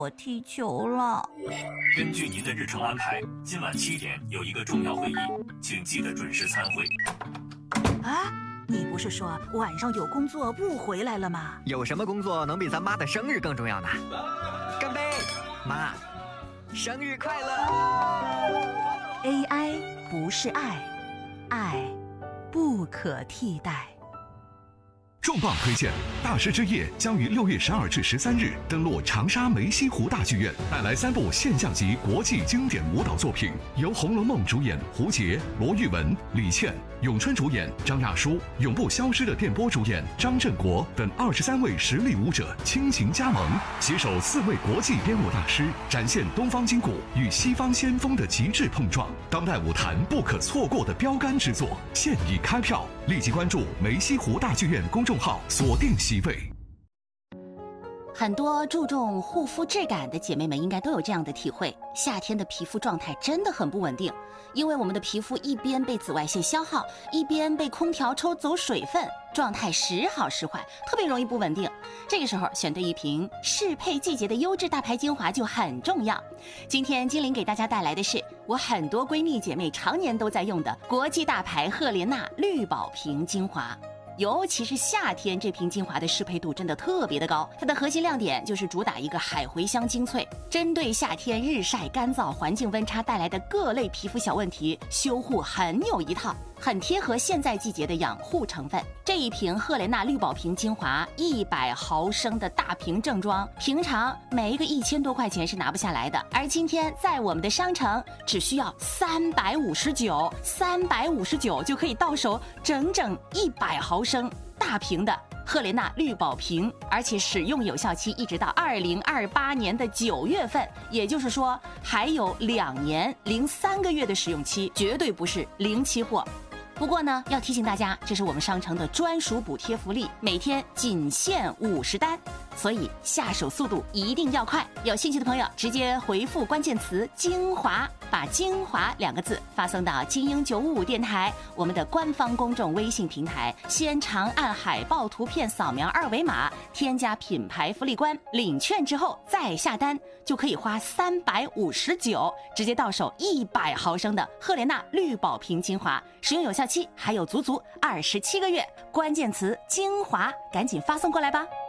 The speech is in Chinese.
我踢球了。 根据您的日程安排，今晚7点有一个重要会议，请记得准时参会。 啊，你不是说晚上有工作不回来了吗？ 有什么工作能比咱妈的生日更重要呢？干杯，妈，生日快乐 ！AI 不是爱，爱不可替代。 重磅推荐，大师之夜将于6月12至13日登陆长沙梅溪湖大剧院，带来3部现象级国际经典舞蹈作品，由《红楼梦》主演胡洁、罗玉雯、李倩，咏春主演张亚舒，永不消失的电波主演张振国等23位实力舞者倾情加盟，携手4位国际编舞大师，展现东方筋骨与西方先锋的极致碰撞，当代舞坛不可错过的标杆之作。现已开票，立即关注梅溪湖大剧院公众号，锁定席位。 很多注重护肤质感的姐妹们应该都有这样的体会，夏天的皮肤状态真的很不稳定，因为我们的皮肤一边被紫外线消耗，一边被空调抽走水分，状态时好时坏，特别容易不稳定。这个时候选对一瓶适配季节的优质大牌精华就很重要。今天精灵给大家带来的是我很多闺蜜姐妹常年都在用的国际大牌赫莲娜绿宝瓶精华。尤其是夏天，这瓶精华的适配度真的特别的高。它的核心亮点就是主打一个海茴香精粹，针对夏天日晒干燥、环境温差带来的各类皮肤小问题，修护很有一套，很贴合现在季节的养护成分。这一瓶赫莲娜绿宝瓶精华100毫升的大瓶正装，平常没个1000多块钱是拿不下来的，而今天在我们的商城只需要359就可以到手整整100毫升大瓶的赫莲娜绿宝瓶，而且使用有效期一直到2028年的9月份，也就是说还有2年零3个月的使用期，绝对不是零期货。不过呢，要提醒大家，这是我们商城的专属补贴福利，每天仅限50单，所以下手速度一定要快。有兴趣的朋友直接回复关键词精华，把精华2个字发送到精英955电台我们的官方公众微信平台，先长按海报图片扫描2维码，添加品牌福利官，领券之后再下单，就可以花359直接到手100毫升的赫莲娜绿宝瓶精华，使用有效期还有足足27个月。关键词精华，赶紧发送过来吧。